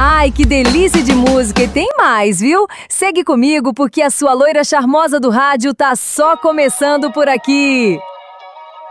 Ai, que delícia de música! E tem mais, viu? Segue comigo porque a sua loira charmosa do rádio tá só começando por aqui.